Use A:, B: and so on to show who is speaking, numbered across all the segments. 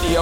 A: Radio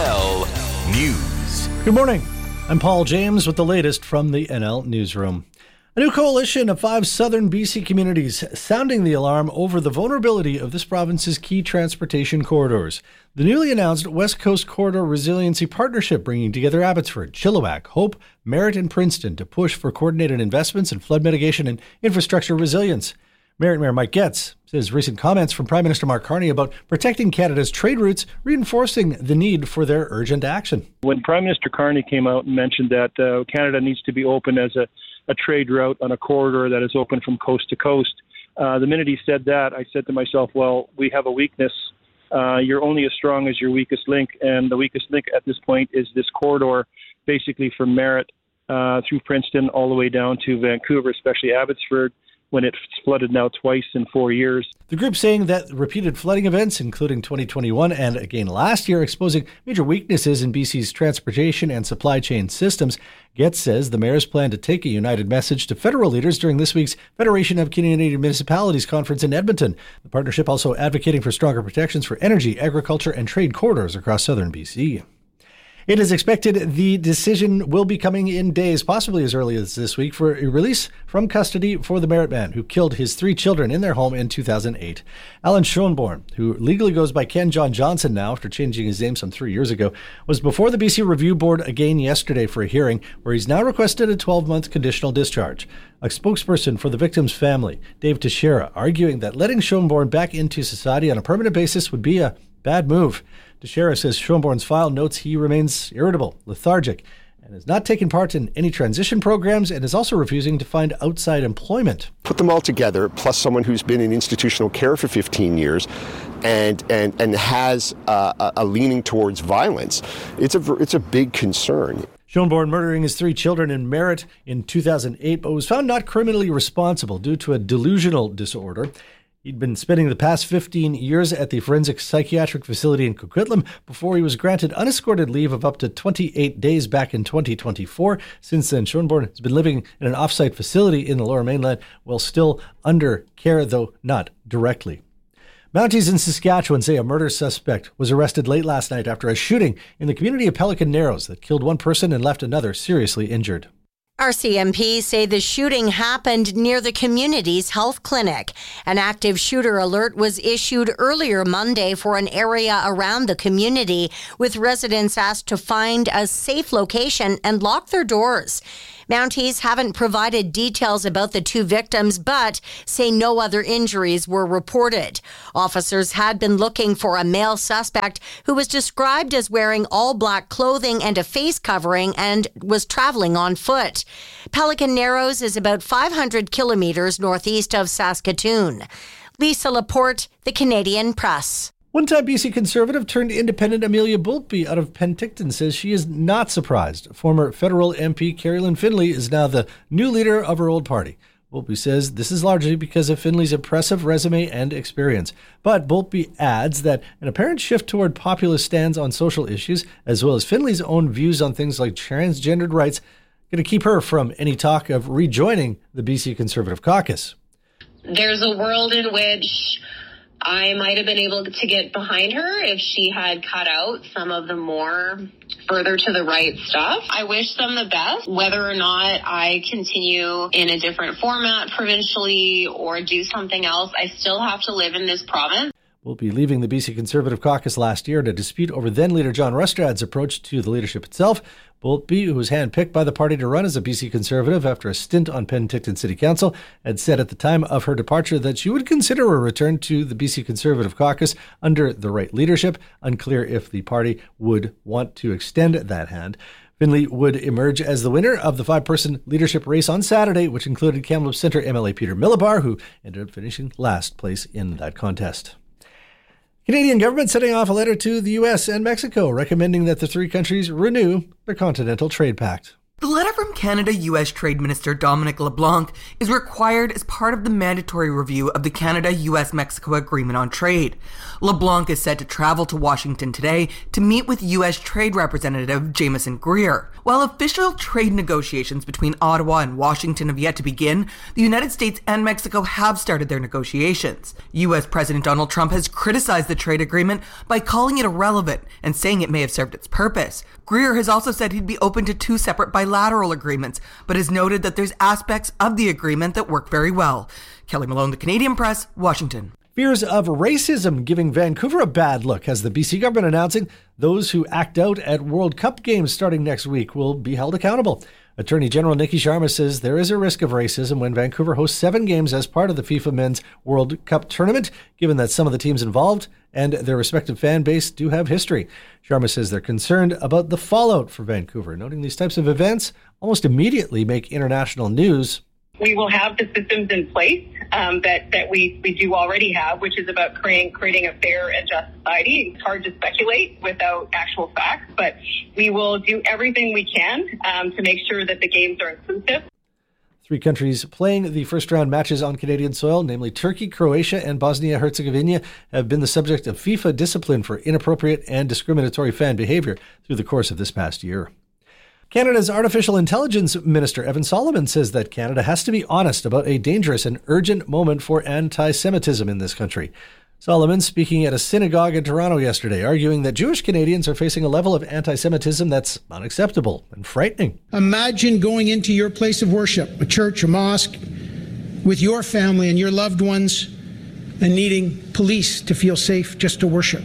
A: NL News.
B: Good morning. I'm Paul James with the latest from the NL Newsroom. A new coalition of 5 southern BC communities sounding the alarm over the vulnerability of this province's key transportation corridors. The newly announced West Coast Corridor Resiliency Partnership bringing together Abbotsford, Chilliwack, Hope, Merritt and Princeton to push for coordinated investments in flood mitigation and infrastructure resilience. Merritt Mayor Mike Getz says recent comments from Prime Minister Mark Carney about protecting Canada's trade routes reinforcing the need for their urgent action.
C: When Prime Minister Carney came out and mentioned that Canada needs to be open as a trade route on a corridor that is open from coast to coast, the minute he said that, I said to myself, well, we have a weakness. You're only as strong as your weakest link, and the weakest link at this point is this corridor, basically from Merritt through Princeton all the way down to Vancouver, especially Abbotsford, when it's flooded now twice in 4 years.
B: The group saying that repeated flooding events, including 2021 and again last year, exposing major weaknesses in BC's transportation and supply chain systems. Getz says the mayor's plan to take a united message to federal leaders during this week's Federation of Canadian Municipalities conference in Edmonton. The partnership also advocating for stronger protections for energy, agriculture, and trade corridors across southern BC. It is expected the decision will be coming in days, possibly as early as this week, for a release from custody for the Merritt man who killed his 3 children in their home in 2008. Alan Schoenborn, who legally goes by Ken John Johnson now after changing his name some 3 years ago, was before the BC Review Board again yesterday for a hearing where he's now requested a 12-month conditional discharge. A spokesperson for the victim's family, Dave Teixeira, arguing that letting Schoenborn back into society on a permanent basis would be a bad move. Teixeira says Schoenborn's file notes he remains irritable, lethargic, and has not taken part in any transition programs and is also refusing to find outside employment.
D: Put them all together, plus someone who's been in institutional care for 15 years and has a leaning towards violence, it's a big concern.
B: Schoenborn murdering his 3 children in Merritt in 2008, but was found not criminally responsible due to a delusional disorder. He'd been spending the past 15 years at the Forensic Psychiatric Facility in Coquitlam before he was granted unescorted leave of up to 28 days back in 2024. Since then, Schoenborn has been living in an off-site facility in the Lower Mainland while still under care, though not directly. Mounties in Saskatchewan say a murder suspect was arrested late last night after a shooting in the community of Pelican Narrows that killed 1 person and left another seriously injured.
E: RCMP say the shooting happened near the community's health clinic. An active shooter alert was issued earlier Monday for an area around the community, with residents asked to find a safe location and lock their doors. Mounties haven't provided details about the 2 victims, but say no other injuries were reported. Officers had been looking for a male suspect who was described as wearing all black clothing and a face covering and was traveling on foot. Pelican Narrows is about 500 kilometers northeast of Saskatoon. Lisa Laporte, The Canadian Press.
B: One-time BC Conservative turned independent Amelia Boltby out of Penticton says she is not surprised. Former federal MP Carrie-Lynne Finlay is now the new leader of her old party. Boltby says this is largely because of Finlay's impressive resume and experience. But Boltby adds that an apparent shift toward populist stands on social issues, as well as Finlay's own views on things like transgendered rights, going to keep her from any talk of rejoining the BC Conservative caucus.
F: There's a world in which I might have been able to get behind her if she had cut out some of the more further to the right stuff. I wish them the best. Whether or not I continue in a different format provincially or do something else, I still have to live in this province.
B: Will be leaving the BC Conservative caucus last year in a dispute over then-leader John Rustrad's approach to the leadership itself. Boltby, who was handpicked by the party to run as a BC Conservative after a stint on Penticton City Council, had said at the time of her departure that she would consider a return to the BC Conservative caucus under the right leadership. Unclear if the party would want to extend that hand. Finlay would emerge as the winner of the 5-person leadership race on Saturday, which included Kamloops Centre MLA Peter Millibar, who ended up finishing last place in that contest. Canadian government sending off a letter to the U.S. and Mexico recommending that the 3 countries renew their Continental Trade Pact.
G: The letter from Canada-U.S. Trade Minister Dominic LeBlanc is required as part of the mandatory review of the Canada-U.S.-Mexico Agreement on Trade. LeBlanc is set to travel to Washington today to meet with U.S. Trade Representative Jamieson Greer. While official trade negotiations between Ottawa and Washington have yet to begin, the United States and Mexico have started their negotiations. U.S. President Donald Trump has criticized the trade agreement by calling it irrelevant and saying it may have served its purpose. Greer has also said he'd be open to 2 separate bilateral agreements, but has noted that there's aspects of the agreement that work very well. Kelly Malone, The Canadian Press, Washington.
B: Fears of racism giving Vancouver a bad look, has the BC government announcing those who act out at World Cup games starting next week will be held accountable. Attorney General Nikki Sharma says there is a risk of racism when Vancouver hosts 7 games as part of the FIFA Men's World Cup tournament, given that some of the teams involved and their respective fan base do have history. Sharma says they're concerned about the fallout for Vancouver, noting these types of events almost immediately make international news.
H: We will have the systems in place that we do already have, which is about creating a fair and just society. It's hard to speculate without actual facts, but we will do everything we can to make sure that the games are inclusive.
B: 3 countries playing the first round matches on Canadian soil, namely Turkey, Croatia, and Bosnia-Herzegovina, have been the subject of FIFA discipline for inappropriate and discriminatory fan behavior through the course of this past year. Canada's Artificial Intelligence Minister Evan Solomon says that Canada has to be honest about a dangerous and urgent moment for anti-Semitism in this country. Solomon speaking at a synagogue in Toronto yesterday, arguing that Jewish Canadians are facing a level of anti-Semitism that's unacceptable and frightening.
I: Imagine going into your place of worship, a church, a mosque, with your family and your loved ones, and needing police to feel safe just to worship.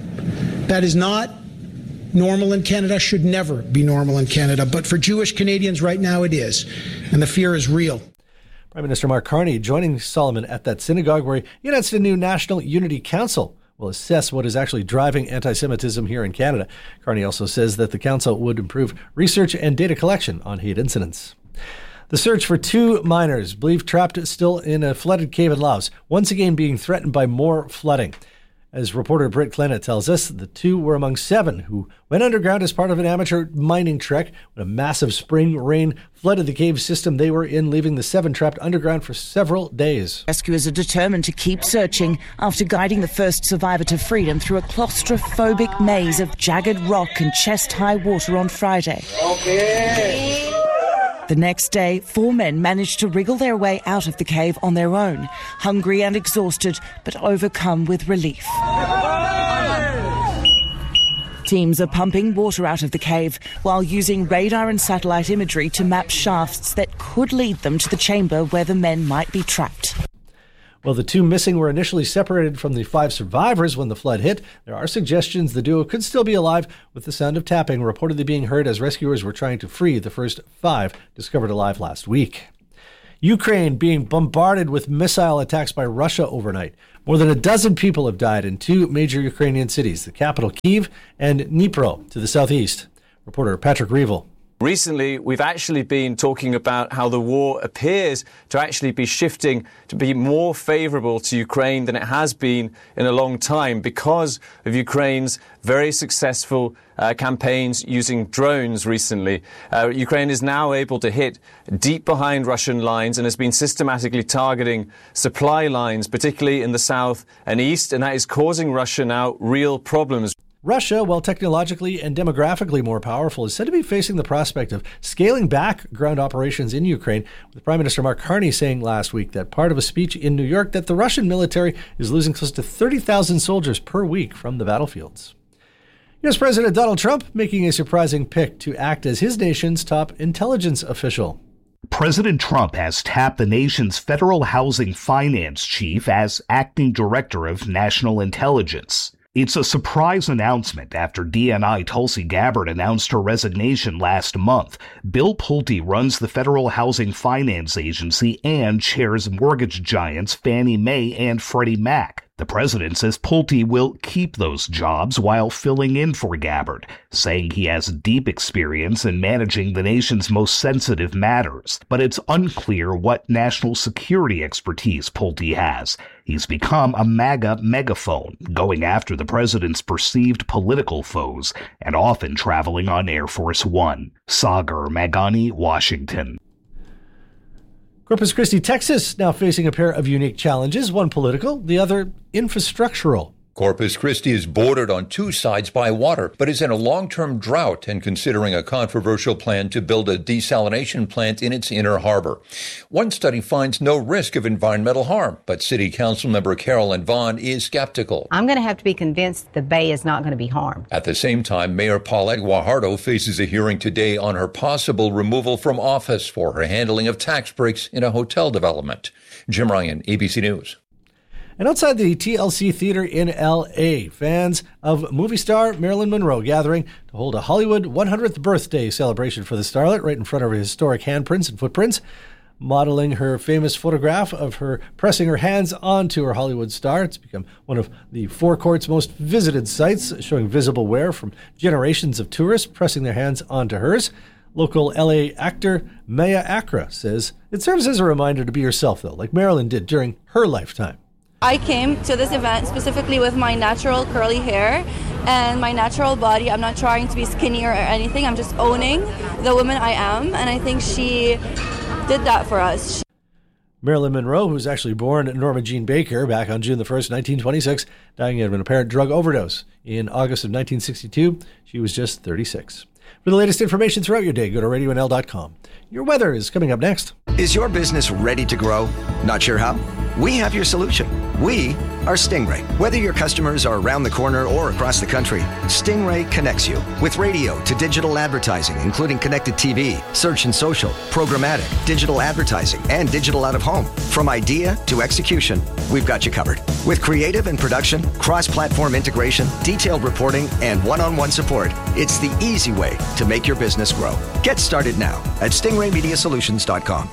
I: That is not normal in Canada, should never be normal in Canada. But for Jewish Canadians right now it is, and the fear is real.
B: Prime Minister Mark Carney joining Solomon at that synagogue where he announced a new National Unity Council will assess what is actually driving anti-Semitism here in Canada. Carney also says that the council would improve research and data collection on hate incidents. The search for 2 miners believed trapped still in a flooded cave in Laos, once again being threatened by more flooding. As reporter Britt Clennett tells us, the 2 were among 7 who went underground as part of an amateur mining trek when a massive spring rain flooded the cave system they were in, leaving the 7 trapped underground for several days.
J: Rescuers are determined to keep searching after guiding the first survivor to freedom through a claustrophobic maze of jagged rock and chest-high water on Friday. Okay. The next day, 4 men managed to wriggle their way out of the cave on their own, hungry and exhausted, but overcome with relief. Teams are pumping water out of the cave while using radar and satellite imagery to map shafts that could lead them to the chamber where the men might be trapped.
B: Well, the 2 missing were initially separated from the 5 survivors when the flood hit. There are suggestions the duo could still be alive, with the sound of tapping reportedly being heard as rescuers were trying to free the first 5 discovered alive last week. Ukraine being bombarded with missile attacks by Russia overnight. More than a dozen people have died in 2 major Ukrainian cities, the capital Kyiv and Dnipro to the southeast. Reporter Patrick Reevell.
K: Recently, we've actually been talking about how the war appears to actually be shifting to be more favourable to Ukraine than it has been in a long time because of Ukraine's very successful campaigns using drones recently. Ukraine is now able to hit deep behind Russian lines and has been systematically targeting supply lines, particularly in the south and east, and that is causing Russia now real problems.
B: Russia, while technologically and demographically more powerful, is said to be facing the prospect of scaling back ground operations in Ukraine, with Prime Minister Mark Carney saying last week that part of a speech in New York that the Russian military is losing close to 30,000 soldiers per week from the battlefields. U.S. President Donald Trump making a surprising pick to act as his nation's top intelligence official.
L: President Trump has tapped the nation's federal housing finance chief as acting director of national intelligence. It's a surprise announcement after DNI Tulsi Gabbard announced her resignation last month. Bill Pulte runs the Federal Housing Finance Agency and chairs mortgage giants Fannie Mae and Freddie Mac. The president says Pulte will keep those jobs while filling in for Gabbard, saying he has deep experience in managing the nation's most sensitive matters. But it's unclear what national security expertise Pulte has. He's become a MAGA megaphone, going after the president's perceived political foes and often traveling on Air Force One. Sagar Magani, Washington.
B: Corpus Christi, Texas, now facing a pair of unique challenges, one political, the other infrastructural.
M: Corpus Christi is bordered on two sides by water, but is in a long-term drought and considering a controversial plan to build a desalination plant in its inner harbor. One study finds no risk of environmental harm, but City Council member Carolyn Vaughn is skeptical.
N: I'm going to have to be convinced the bay is not going to be harmed.
M: At the same time, Mayor Paulette Guajardo faces a hearing today on her possible removal from office for her handling of tax breaks in a hotel development. Jim Ryan, ABC News.
B: And outside the TLC Theater in L.A., fans of movie star Marilyn Monroe gathering to hold a Hollywood 100th birthday celebration for the starlet right in front of her historic handprints and footprints, modeling her famous photograph of her pressing her hands onto her Hollywood star. It's become one of the forecourt's most visited sites, showing visible wear from generations of tourists pressing their hands onto hers. Local LA actor Maya Acra says it serves as a reminder to be yourself, though, like Marilyn did during her lifetime.
O: I came to this event specifically with my natural curly hair and my natural body. I'm not trying to be skinny or anything. I'm just owning the woman I am, and I think she did that for us.
B: Marilyn Monroe, who was actually born Norma Jean Baker back on June the 1st, 1926, dying of an apparent drug overdose in August of 1962. She was just 36. For the latest information throughout your day, go to radionl.com. Your weather is coming up next.
P: Is your business ready to grow? Not sure how? We have your solution. We are Stingray. Whether your customers are around the corner or across the country, Stingray connects you with radio to digital advertising, including connected TV, search and social, programmatic, digital advertising, and digital out of home. From idea to execution, we've got you covered. With creative and production, cross-platform integration, detailed reporting, and one-on-one support, it's the easy way to make your business grow. Get started now at stingraymediasolutions.com.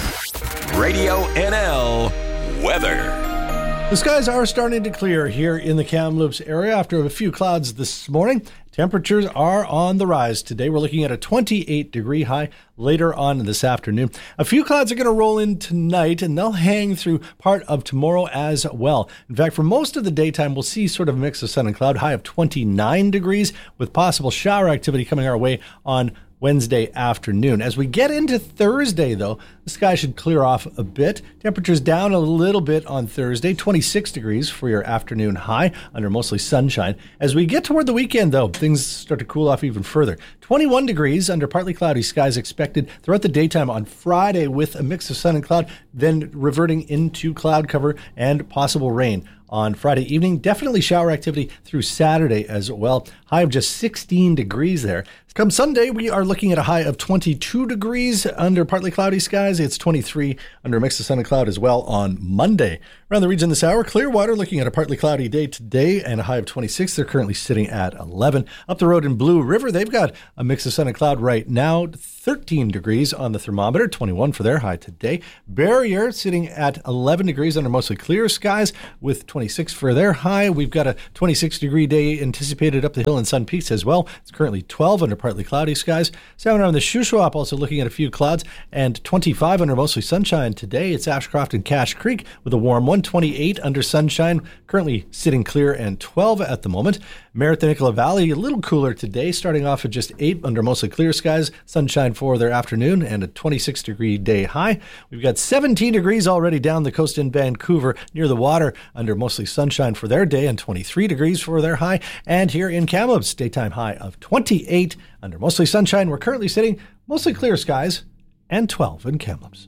A: Radio NL weather.
B: The skies are starting to clear here in the Kamloops area after a few clouds this morning. Temperatures are on the rise today. We're looking at a 28-degree high later on this afternoon. A few clouds are going to roll in tonight, and they'll hang through part of tomorrow as well. In fact, for most of the daytime, we'll see sort of a mix of sun and cloud, high of 29 degrees, with possible shower activity coming our way on Wednesday afternoon. As we get into Thursday, though, the sky should clear off a bit. Temperatures down a little bit on Thursday, 26 degrees for your afternoon high under mostly sunshine. As we get toward the weekend, though, things start to cool off even further. 21 degrees under partly cloudy skies expected throughout the daytime on Friday with a mix of sun and cloud, then reverting into cloud cover and possible rain on Friday evening. Definitely shower activity through Saturday as well. High of just 16 degrees there. Come Sunday, we are looking at a high of 22 degrees under partly cloudy skies. It's 23 under a mix of sun and cloud as well on Monday. Around the region this hour, Clearwater looking at a partly cloudy day today and a high of 26. They're currently sitting at 11. Up the road in Blue River, they've got a mix of sun and cloud right now. 13 degrees on the thermometer, 21 for their high today. Barrier sitting at 11 degrees under mostly clear skies with 26 for their high. We've got a 26-degree day anticipated up the hill in Sun Peaks as well. It's currently 12 under partly cloudy skies. Salmon on the Shuswap also looking at a few clouds and 25 under mostly sunshine today. It's Ashcroft and Cache Creek with a warm one, 28 under sunshine, currently sitting clear and 12 at the moment. Merritt, the Nicola Valley, a little cooler today, starting off at just 8 under mostly clear skies, sunshine for their afternoon and a 26-degree day high. We've got 17 degrees already down the coast in Vancouver near the water under mostly sunshine for their day and 23 degrees for their high. And here in Kamloops, daytime high of 28 under mostly sunshine. We're currently sitting mostly clear skies and 12 in Kamloops.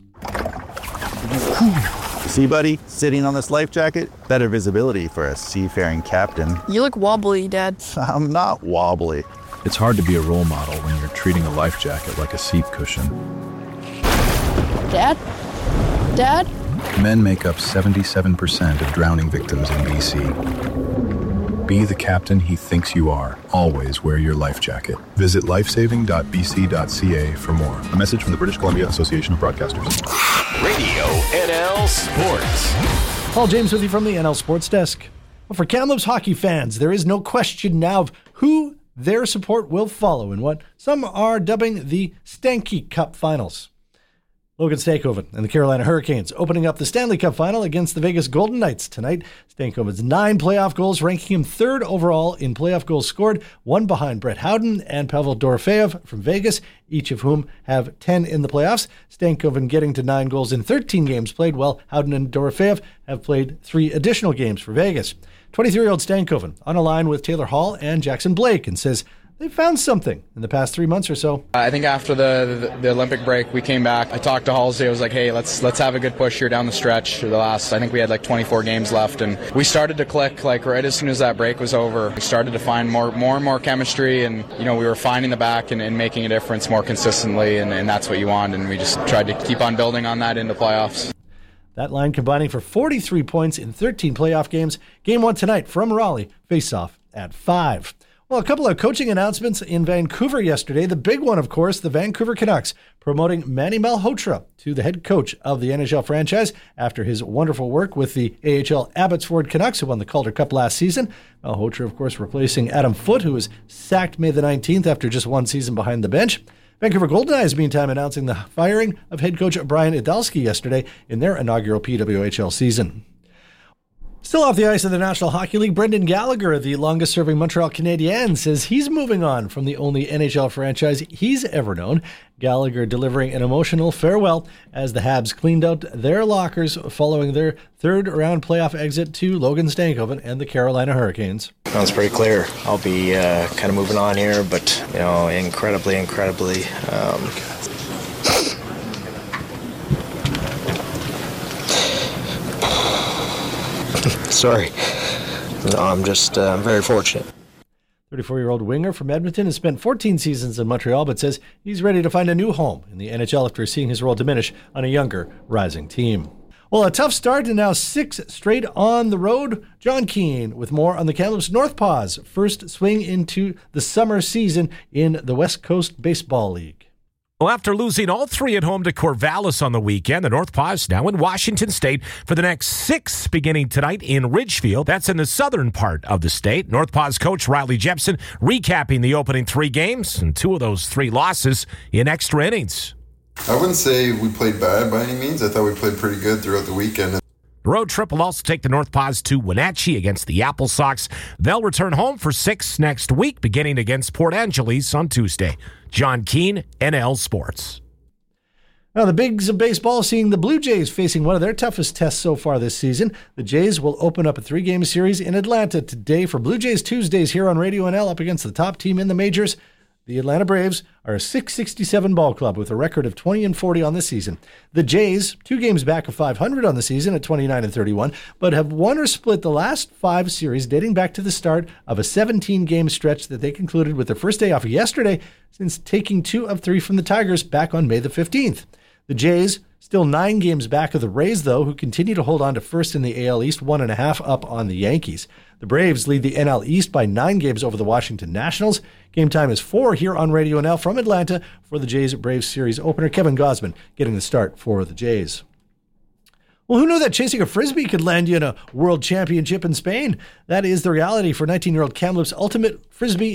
Q: See, buddy, sitting on this life jacket, better visibility for a seafaring captain.
O: You look wobbly, Dad.
Q: I'm not wobbly.
R: It's hard to be a role model when you're treating a life jacket like a seat cushion.
O: Dad? Dad?
R: Men make up 77% of drowning victims in BC. Be the captain he thinks you are. Always wear your life jacket. Visit lifesaving.bc.ca for more. A message from the British Columbia Association of Broadcasters.
A: Radio NL Sports.
B: Paul James with you from the NL Sports Desk. Well, for Kamloops hockey fans, there is no question now of who their support will follow in what some are dubbing the Stanky Cup Finals. Logan Stankoven and the Carolina Hurricanes opening up the Stanley Cup Final against the Vegas Golden Knights tonight. Stankoven's 9 playoff goals, ranking him 3rd overall in playoff goals scored, 1 behind Brett Howden and Pavel Dorofeyev from Vegas, each of whom have 10 in the playoffs. Stankoven getting to 9 goals in 13 games played, while Howden and Dorofeyev have played 3 additional games for Vegas. 23-year-old Stankoven on a line with Taylor Hall and Jackson Blake and says they found something in the past 3 months or so.
S: I think after the Olympic break, we came back. I talked to Halsey. I was like, hey, let's have a good push here down the stretch. I think we had like 24 games left, and we started to click like right as soon as that break was over. We started to find more and more chemistry, and we were finding the back and making a difference more consistently, and that's what you want, and we just tried to keep on building on that into playoffs.
B: That line combining for 43 points in 13 playoff games. Game 1 tonight from Raleigh. Face-off at 5. Well, a couple of coaching announcements in Vancouver yesterday. The big one, of course, the Vancouver Canucks promoting Manny Malhotra to the head coach of the NHL franchise after his wonderful work with the AHL Abbotsford Canucks, who won the Calder Cup last season. Malhotra, of course, replacing Adam Foote, who was sacked May the 19th after just 1 season behind the bench. Vancouver Golden Knights, meantime, announcing the firing of head coach Brian Idalski yesterday in their inaugural PWHL season. Still off the ice of the National Hockey League, Brendan Gallagher, the longest-serving Montreal Canadiens, says he's moving on from the only NHL franchise he's ever known. Gallagher delivering an emotional farewell as the Habs cleaned out their lockers following their third-round playoff exit to Logan Stankoven and the Carolina Hurricanes.
T: It's pretty clear. I'll be kind of moving on here, but incredibly. Sorry. No, I'm just very fortunate.
B: 34-year-old winger from Edmonton has spent 14 seasons in Montreal, but says he's ready to find a new home in the NHL after seeing his role diminish on a younger, rising team. Well, a tough start and now 6 straight on the road. John Keane with more on the Kamloops North Paws' first swing into the summer season in the West Coast Baseball League.
U: Well, after losing all 3 at home to Corvallis on the weekend, the North Paws now in Washington State for the next 6 beginning tonight in Ridgefield. That's in the southern part of the state. North Paws coach Riley Jepson recapping the opening 3 games and 2 of those 3 losses in extra innings.
V: I wouldn't say we played bad by any means. I thought we played pretty good throughout the weekend.
U: The road trip will also take the North Paws to Wenatchee against the Apple Sox. They'll return home for 6 next week, beginning against Port Angeles on Tuesday. John Keane, NL Sports.
B: Now, the bigs of baseball seeing the Blue Jays facing one of their toughest tests so far this season. The Jays will open up a 3-game series in Atlanta today for Blue Jays Tuesdays here on Radio NL up against the top team in the majors. The Atlanta Braves are a .667 ball club with a record of 20-40 on the season. The Jays, 2 games back of .500 on the season at 29-31, but have won or split the last 5 series dating back to the start of a 17-game stretch that they concluded with their first day off yesterday since taking 2 of 3 from the Tigers back on May the 15th. The Jays, still 9 games back of the Rays, though, who continue to hold on to first in the AL East, 1.5 up on the Yankees. The Braves lead the NL East by 9 games over the Washington Nationals. Game time is 4 here on Radio NL from Atlanta for the Jays-Braves series opener. Kevin Gausman getting the start for the Jays. Well, who knew that chasing a Frisbee could land you in a world championship in Spain? That is the reality for 19-year-old Kamloops Ultimate Frisbee